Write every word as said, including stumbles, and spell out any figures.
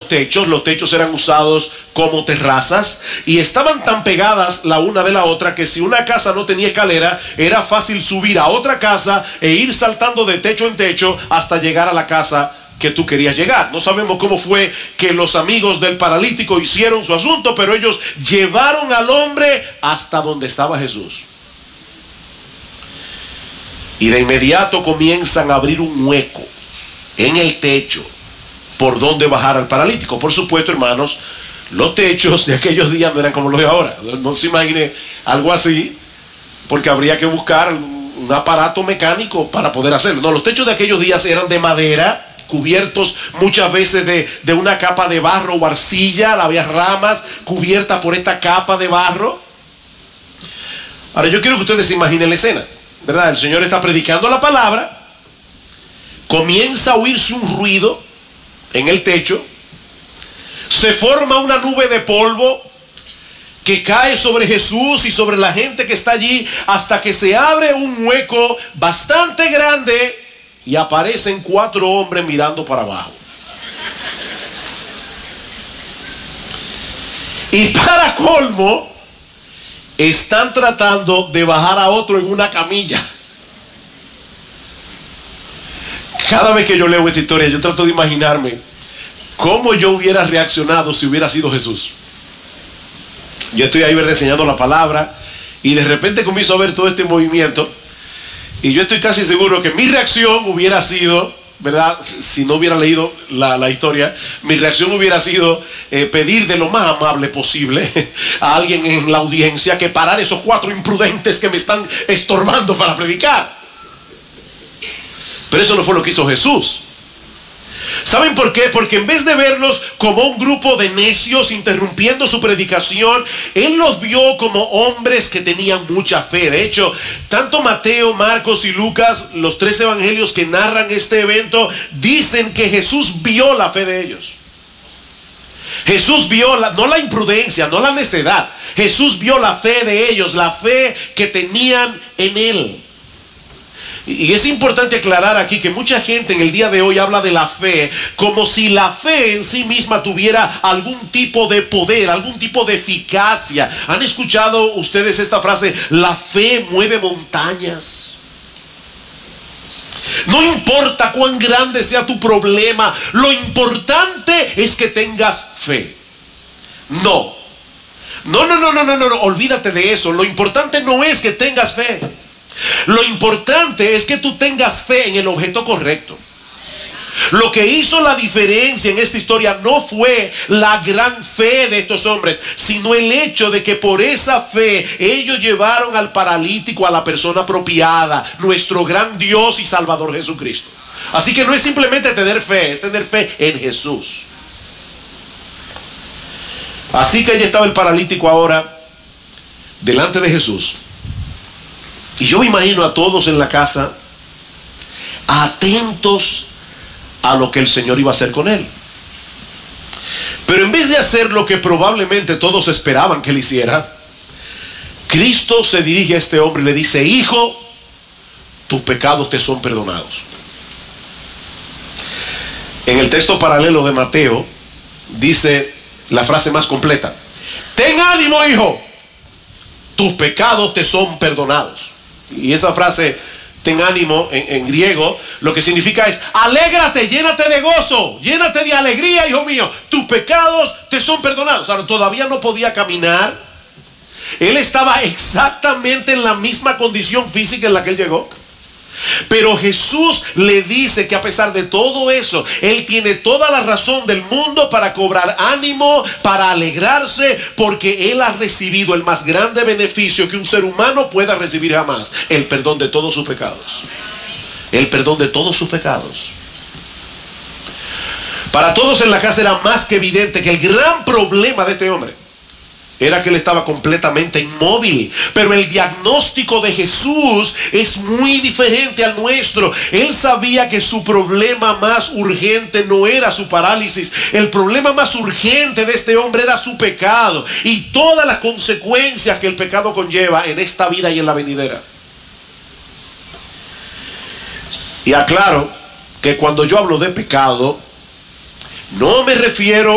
techos. Los techos eran usados como terrazas y estaban tan pegadas la una de la otra que si una casa no tenía escalera, era fácil subir a otra casa e ir saltando de techo en techo hasta llegar a la casa que tú querías llegar. No sabemos cómo fue que los amigos del paralítico hicieron su asunto, pero ellos llevaron al hombre hasta donde estaba Jesús. Y de inmediato comienzan a abrir un hueco en el techo por donde bajar al paralítico. Por supuesto, hermanos, los techos de aquellos días no eran como los de ahora. No se imagine algo así, porque habría que buscar un aparato mecánico para poder hacerlo. No, los techos de aquellos días eran de madera, cubiertos muchas veces de, de una capa de barro o arcilla. Había ramas cubiertas por esta capa de barro. Ahora yo quiero que ustedes se imaginen la escena, ¿verdad? El Señor está predicando la palabra, comienza a oírse un ruido en el techo, se forma una nube de polvo que cae sobre Jesús y sobre la gente que está allí, hasta que se abre un hueco bastante grande y aparecen cuatro hombres mirando para abajo. Y para colmo, están tratando de bajar a otro en una camilla. Cada vez que yo leo esta historia, yo trato de imaginarme cómo yo hubiera reaccionado si hubiera sido Jesús. Yo estoy ahí enseñando la palabra y de repente comienzo a ver todo este movimiento y yo estoy casi seguro que mi reacción hubiera sido, ¿verdad? Si no hubiera leído la, la historia, mi reacción hubiera sido eh, pedir de lo más amable posible a alguien en la audiencia que parara esos cuatro imprudentes que me están estorbando para predicar. Pero eso no fue lo que hizo Jesús. ¿Saben por qué? Porque en vez de verlos como un grupo de necios interrumpiendo su predicación, Él los vio como hombres que tenían mucha fe. De hecho, tanto Mateo, Marcos y Lucas, los tres evangelios que narran este evento, dicen que Jesús vio la fe de ellos. Jesús vio, la, no la imprudencia, no la necedad. Jesús vio la fe de ellos, la fe que tenían en Él. Y es importante aclarar aquí que mucha gente en el día de hoy habla de la fe como si la fe en sí misma tuviera algún tipo de poder, algún tipo de eficacia. ¿Han escuchado ustedes esta frase? La fe mueve montañas. No importa cuán grande sea tu problema, lo importante es que tengas fe. No. No, no, no, no, no, no, no. Olvídate de eso. Lo importante no es que tengas fe. Lo importante es que tú tengas fe en el objeto correcto. Lo que hizo la diferencia en esta historia no fue la gran fe de estos hombres, sino el hecho de que por esa fe ellos llevaron al paralítico a la persona apropiada, nuestro gran Dios y Salvador Jesucristo. Así que no es simplemente tener fe, es tener fe en Jesús. Así que allí estaba el paralítico ahora delante de Jesús. Y yo me imagino a todos en la casa atentos a lo que el Señor iba a hacer con él. Pero en vez de hacer lo que probablemente todos esperaban que él hiciera, Cristo se dirige a este hombre y le dice: hijo, tus pecados te son perdonados. En el texto paralelo de Mateo dice la frase más completa: ten ánimo, hijo, tus pecados te son perdonados. Y esa frase, ten ánimo, en, en griego, lo que significa es: alégrate, llénate de gozo, llénate de alegría, hijo mío, tus pecados te son perdonados. Ahora, todavía no podía caminar. Él estaba exactamente en la misma condición física en la que él llegó. Pero Jesús le dice que a pesar de todo eso, Él tiene toda la razón del mundo para cobrar ánimo, para alegrarse, porque Él ha recibido el más grande beneficio que un ser humano pueda recibir jamás: el perdón de todos sus pecados. El perdón de todos sus pecados. Para todos en la casa era más que evidente que el gran problema de este hombre era que él estaba completamente inmóvil. Pero el diagnóstico de Jesús es muy diferente al nuestro. Él sabía que su problema más urgente no era su parálisis. El problema más urgente de este hombre era su pecado y todas las consecuencias que el pecado conlleva en esta vida y en la venidera. Y aclaro que cuando yo hablo de pecado, no me refiero